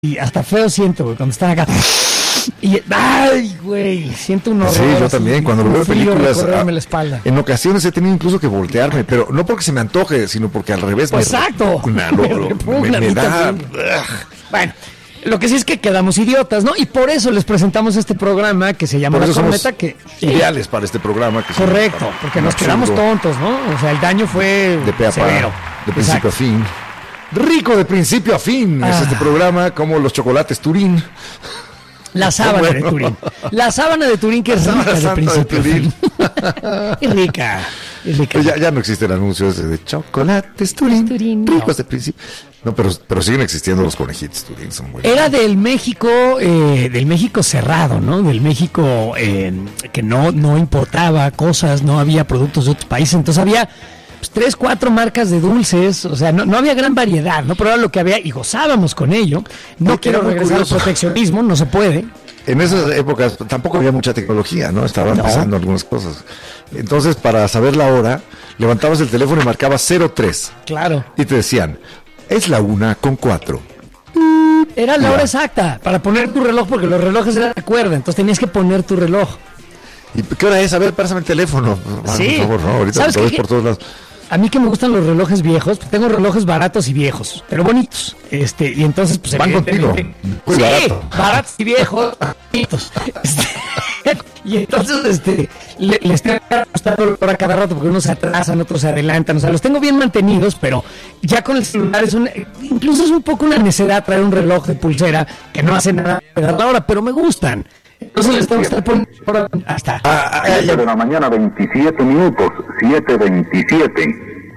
Y hasta feo siento, güey, cuando están acá. Y, ay, güey, siento un horror. Sí, yo también, cuando veo películas, la espalda. En ocasiones he tenido incluso que voltearme, pero no porque se me antoje, sino porque al revés Exacto. me da. Bueno, lo que sí es que quedamos idiotas, ¿no? Y por eso les presentamos este programa que se llama Por La eso Corneta, somos que ideales para este programa. Que correcto, porque nos quedamos tontos, ¿no? O sea, el daño fue de pe a pa, severo. de principio a fin. Rico de principio a fin es este programa, como los chocolates Turín. La sábana de Turín. La sábana de Turín, que es rica de principio a fin. Es rica. Es rica. Pues ya no existe el anuncio ese de chocolates Turín. Ricos de principio. No, pero siguen existiendo los conejitos Turín, son buenos. Era del México cerrado, ¿no? Del México que no importaba cosas, no había productos de otros países, entonces había 3, 4 marcas de dulces, o sea, no había gran variedad, ¿no? Pero era lo que había y gozábamos con ello. No quiero regresar al proteccionismo, no se puede. En esas épocas tampoco había mucha tecnología, ¿no? Estaban pasando algunas cosas. Entonces, para saber la hora, levantabas el teléfono y marcabas 03. Claro. Y te decían, es la 1:04. Era la hora exacta para poner tu reloj, porque los relojes eran de cuerda, entonces tenías que poner tu reloj. ¿Y qué hora es? A ver, pásame el teléfono. Sí. Por favor, no, ahorita lo ves por todos lados. A mí que me gustan los relojes viejos, pues tengo relojes baratos y viejos, pero bonitos. Y entonces, pues van contigo. Muy sí, baratos y viejos, bonitos. Y entonces, les tengo que ajustar por cada rato, porque unos se atrasan, otros se adelantan. O sea, los tengo bien mantenidos, pero ya con el celular incluso es un poco una necedad traer un reloj de pulsera que no hace nada de dar la hora, pero me gustan. Entonces les tengo que estar poniendo hasta 7 de la mañana, 27 minutos, 7:27.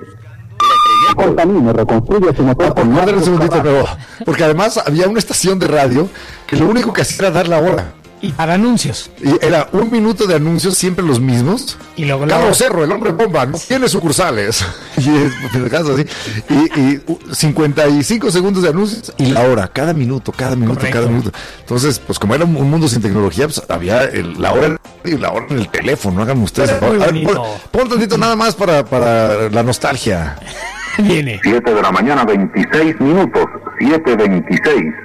Contamine, reconstruye su motor. Guarden un segundito, pero porque además había una estación de radio que lo único que hacía era dar la hora. Y para anuncios. Y era 1 minuto de anuncios, siempre los mismos. Y luego Carlos Cerro, el hombre bomba, no tiene sucursales. Y en el caso así. Y 55 segundos de anuncios y la hora, cada minuto. Entonces, pues como era un mundo sin tecnología, pues había la hora y la hora en el teléfono. Hagan ustedes. A ver, pon tantito nada más para la nostalgia. Viene. 7 de la mañana, 26 minutos, 7:26.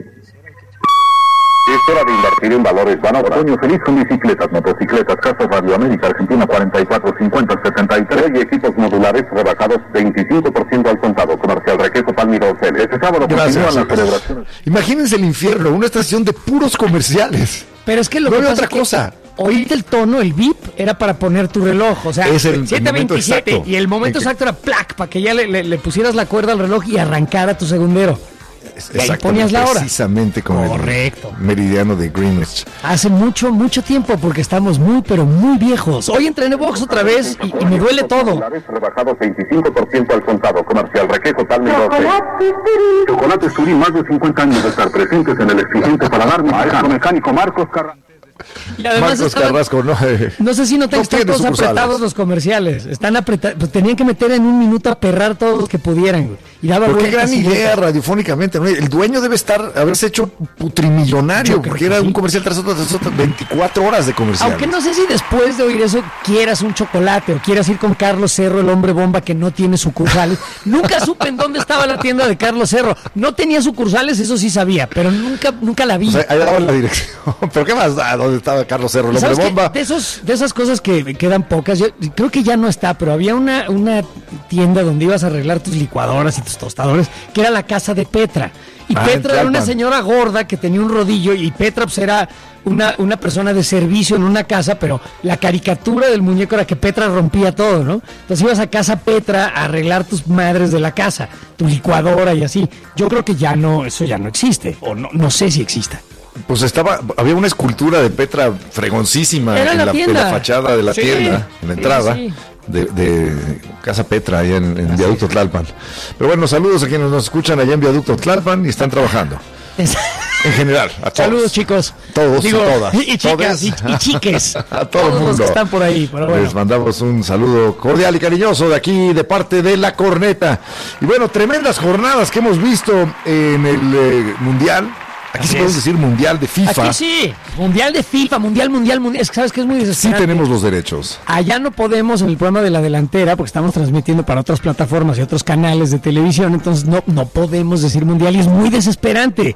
Es hora de invertir en valores Ban. Otoño feliz con bicicletas, motocicletas, Casas Radio América, Argentina 445073 y equipos modulares rebajados 25% al contado. Comercial Requejo Palmira Hotel. Este sábado continúan las celebraciones. Imagínense el infierno, una estación de puros comerciales. Pero es que lo no que hay pasa otra cosa. Oírte el tono, el bip, era para poner tu reloj, o sea, es el 7:27 y el momento exacto era plac, para que ya le pusieras la cuerda al reloj y arrancara tu segundero. Y ahí ponías la hora. Precisamente como correcto. El meridiano de Greenwich. Hace mucho tiempo, porque estamos pero muy viejos. Hoy entrené box otra vez y me duele todo. Rebajados 25% al contado. Comercial Requejo Palmira Hotel. Chocolates Turín, más de 50 años de estar presentes en el exigente paladar. Maestro mecánico Marcos Carranco. Y además Marcos Carrasco, no sé si no están todos apretados los comerciales. Están apretados, pues tenían que meter en un minuto a perrar todos los que pudieran, güey. Y daba qué gran idea radiofónicamente, ¿no? El dueño debe haberse hecho putrimillonario, porque era un comercial tras otro, 24 horas de comercial. Aunque no sé si después de oír eso quieras un chocolate o quieras ir con Carlos Cerro, el hombre bomba que no tiene sucursales. Nunca supe en dónde estaba la tienda de Carlos Cerro. No tenía sucursales, eso sí sabía, pero nunca la vi. O sea, ahí daba la dirección. ¿Pero qué más da? ¿Dónde estaba Carlos Cerro, el hombre bomba? De esas cosas que quedan pocas, yo creo que ya no está, pero había una tienda donde ibas a arreglar tus licuadoras y tus tostadores, que era la casa de Petra. Y Petra era una señora gorda que tenía un rodillo, y Petra pues era una persona de servicio en una casa, pero la caricatura del muñeco era que Petra rompía todo, ¿no? Entonces ibas a casa Petra a arreglar tus madres de la casa, tu licuadora y así. Yo creo que eso ya no existe, o no sé si exista. Pues había una escultura de Petra fregoncísima en la fachada de la tienda, en la entrada. Sí. De Casa Petra, allá en Viaducto Tlalpan. Pero bueno, saludos a quienes nos escuchan allá en Viaducto Tlalpan y están trabajando. En general, a todos. Saludos, chicos. Todos, todas. Y chicas, y chiques. A todo el mundo. Los que están por ahí. Pero bueno. Les mandamos un saludo cordial y cariñoso de aquí, de parte de La Corneta. Y bueno, tremendas jornadas que hemos visto en el Mundial. Aquí sí podemos decir Mundial de FIFA. Aquí sí, Mundial de FIFA, Mundial. Es que sabes que es muy desesperante. Sí tenemos los derechos. Allá no podemos en el programa de La Delantera, porque estamos transmitiendo para otras plataformas y otros canales de televisión, entonces no podemos decir Mundial y es muy desesperante.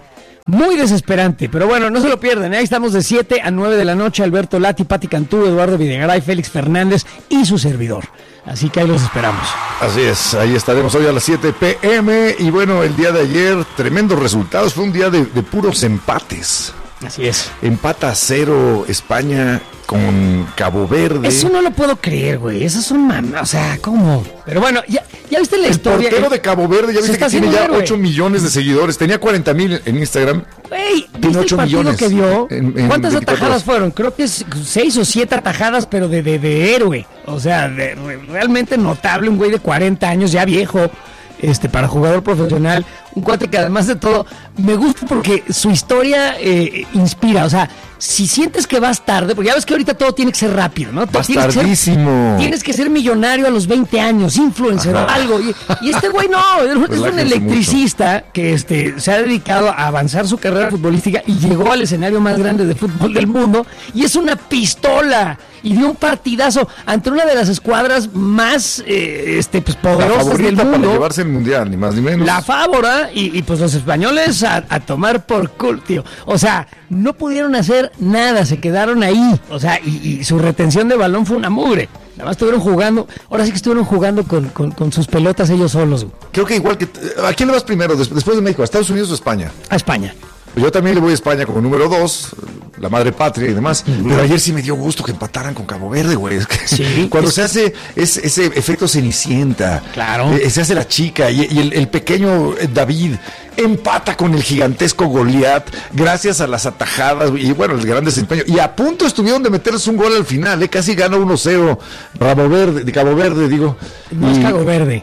Muy desesperante, pero bueno, no se lo pierdan. Ahí estamos de 7 a 9 de la noche. Alberto Lati, Pati Cantú, Eduardo Videgaray, Félix Fernández y su servidor. Así que ahí los esperamos. Así es, ahí estaremos hoy a las 7 p.m. Y bueno, el día de ayer, tremendos resultados. Fue un día de puros empates. Así es. Empata a 0 España con Cabo Verde. Eso no lo puedo creer, güey. Esas son mamas. O sea, ¿cómo? Pero bueno, ya viste la historia. El portero de Cabo Verde, ya viste que tiene ya 8 millones de seguidores. Tenía 40,000 en Instagram. Güey, tiene 8 millones. Que dio? ¿Cuántas atajadas fueron? Creo que es 6 o 7 atajadas, pero de héroe. O sea, realmente notable. Un güey de 40 años, ya viejo. Para jugador profesional, un cuate que además de todo me gusta porque su historia inspira. O sea, si sientes que vas tarde, porque ya ves que ahorita todo tiene que ser rápido, ¿no? Vas tardísimo. Tienes que ser millonario a los 20 años, influencer o algo. Y este güey no, es un electricista mucho. Que se ha dedicado a avanzar su carrera futbolística y llegó al escenario más grande de fútbol del mundo y es una pistola. Y dio un partidazo ante una de las escuadras más poderosas del mundo. Para llevarse el mundial, ni más ni menos. La Fávora y pues los españoles a tomar por culo, tío. O sea, no pudieron hacer nada, se quedaron ahí. O sea, y su retención de balón fue una mugre. Nada más estuvieron jugando, ahora sí que estuvieron jugando con sus pelotas ellos solos. Creo que igual que... ¿A quién le vas primero después de México? ¿A Estados Unidos o España? A España. Yo también le voy a España como número 2, la madre patria y demás, pero ayer sí me dio gusto que empataran con Cabo Verde, güey. Es que sí, cuando se hace ese efecto Cenicienta, claro, se hace la chica y el pequeño David empata con el gigantesco Goliat gracias a las atajadas y bueno, el gran desempeño. Y a punto estuvieron de meterse un gol al final, casi gana 1-0 Cabo Verde, digo. No es Cabo Verde,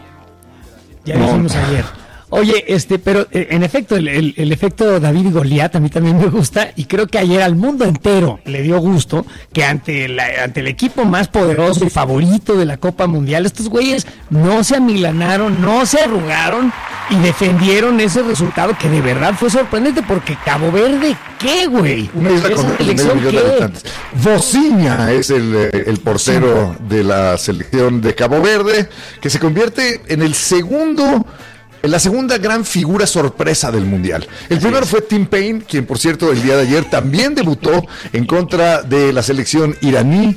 ya dijimos ayer. Oye, pero en efecto, el efecto David y Goliat a mí también me gusta y creo que ayer al mundo entero le dio gusto que ante el equipo más poderoso y favorito de la Copa Mundial, estos güeyes no se amilanaron, no se arrugaron y defendieron ese resultado que de verdad fue sorprendente porque Cabo Verde, ¿qué, güey? Una isla con selección, ¿qué? Vozinha es el portero de la selección de Cabo Verde que se convierte en la segunda gran figura sorpresa del Mundial. El primero fue Tim Payne, quien por cierto el día de ayer también debutó en contra de la selección iraní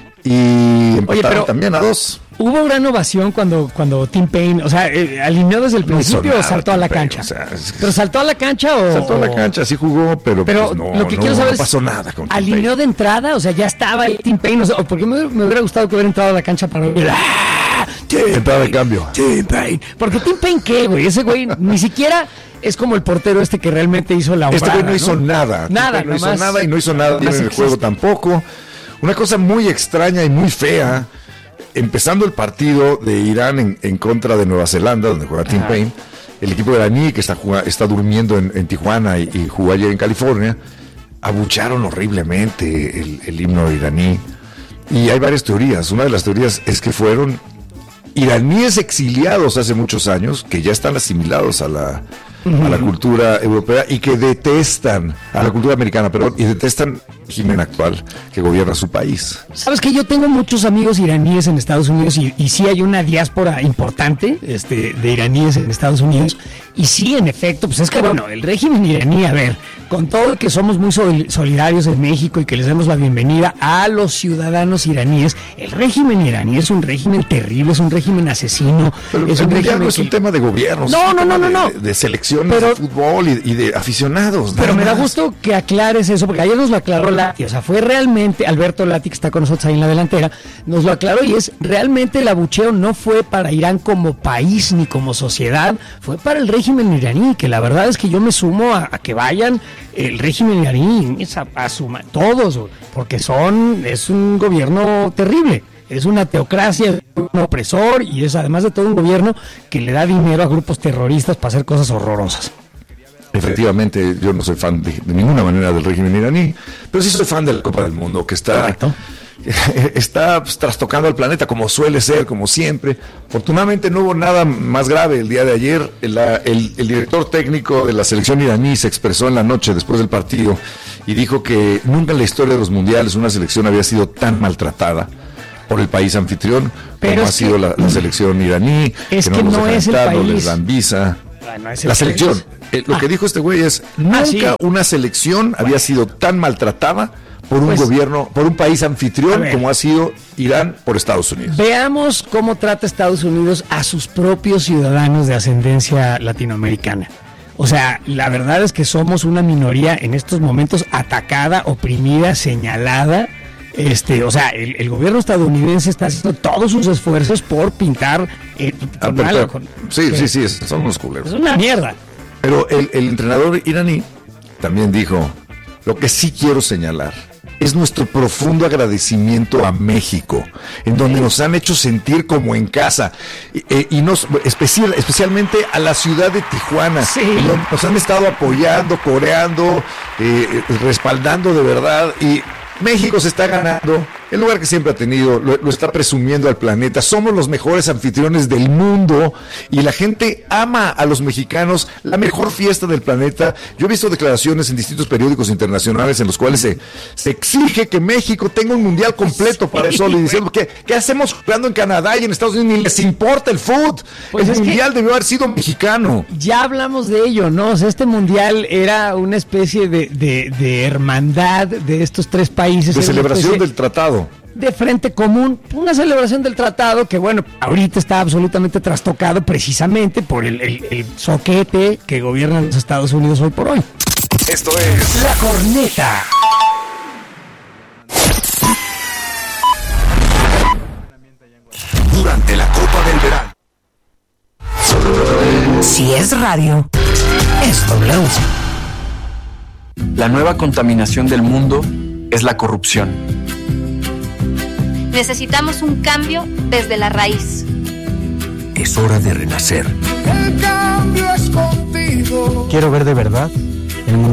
y empataron también a 2. Hubo gran ovación cuando Tim Payne, o sea, alineó desde el principio o saltó a la cancha. ¿Pero saltó a la cancha o...? Saltó a la cancha, sí jugó, pero pues lo que quiero saber no pasó nada con Tim Payne. ¿Alineó de entrada? O sea, ya estaba ahí Tim Payne, o sea, porque me hubiera gustado que hubiera entrado a la cancha para ver... Entrada de cambio. Tim Payne. Porque Tim Payne, ¿qué, güey? Ese güey ni siquiera es como el portero que realmente hizo la Este güey no hizo nada. No hizo nada y no hizo nada bien en el juego tampoco. Una cosa muy extraña y muy fea. Empezando el partido de Irán en contra de Nueva Zelanda, donde juega Tim Payne, el equipo iraní que está durmiendo en Tijuana y jugó ayer en California, abucharon horriblemente el himno iraní. Y hay varias teorías. Una de las teorías es que fueron iraníes exiliados hace muchos años, que ya están asimilados a la cultura europea y que detestan a la cultura americana, y detestan el régimen actual que gobierna su país. Sabes que yo tengo muchos amigos iraníes en Estados Unidos y sí hay una diáspora importante de iraníes en Estados Unidos y sí, en efecto, pues es que bueno, el régimen iraní, a ver, con todo que somos muy solidarios en México y que les damos la bienvenida a los ciudadanos iraníes, el régimen iraní es un régimen terrible, es un régimen asesino. Pero es un régimen no es un tema de gobierno, no. De selecciones de fútbol y de aficionados. Pero me da gusto que aclares eso, porque ayer nos lo aclaró Lati, o sea, fue realmente, Alberto Lati, que está con nosotros ahí en la delantera, nos lo aclaró y es, realmente el abucheo no fue para Irán como país ni como sociedad, fue para el régimen iraní, que la verdad es que yo me sumo a que vayan el régimen iraní, todos, porque es un gobierno terrible. Es una teocracia, un opresor y es además de todo un gobierno que le da dinero a grupos terroristas para hacer cosas horrorosas. Efectivamente, yo no soy fan de ninguna manera del régimen iraní, pero sí soy fan de la Copa del Mundo, que está pues, trastocando al planeta como suele ser, como siempre. Afortunadamente no hubo nada más grave el día de ayer. El director técnico de la selección iraní se expresó en la noche después del partido y dijo que nunca en la historia de los mundiales una selección había sido tan maltratada por el país anfitrión, como ha sido la selección iraní, es que no es el país. Les dan visa. La selección. Lo que dijo este güey es, nunca una selección había sido tan maltratada por un gobierno, por un país anfitrión como ha sido Irán por Estados Unidos. Veamos cómo trata Estados Unidos a sus propios ciudadanos de ascendencia latinoamericana. O sea, la verdad es que somos una minoría en estos momentos atacada, oprimida, señalada. O sea, el gobierno estadounidense está haciendo todos sus esfuerzos por pintar Sí, son unos culeros. Es una mierda. Pero el entrenador iraní también dijo, lo que sí quiero señalar es nuestro profundo agradecimiento a México, en donde nos han hecho sentir como en casa, especialmente a la ciudad de Tijuana. Sí. Nos han estado apoyando, coreando, respaldando de verdad, y México se está ganando el lugar que siempre ha tenido, lo está presumiendo al planeta. Somos los mejores anfitriones del mundo y la gente ama a los mexicanos, la mejor fiesta del planeta. Yo he visto declaraciones en distintos periódicos internacionales en los cuales se exige que México tenga un mundial completo para eso, y diciendo ¿qué hacemos jugando en Canadá y en Estados Unidos? Ni les importa el fútbol. Pues el mundial debió haber sido mexicano. Ya hablamos de ello, ¿no? O sea, este mundial era una especie de hermandad de estos tres países. De celebración del tratado. De frente común, una celebración del tratado que, bueno, ahorita está absolutamente trastocado precisamente por el soquete que gobierna los Estados Unidos hoy por hoy. Esto es La Corneta. Durante la Copa del Verano. Si es radio, es W. La nueva contaminación del mundo es la corrupción. Necesitamos un cambio desde la raíz. Es hora de renacer. El cambio es contigo. Quiero ver de verdad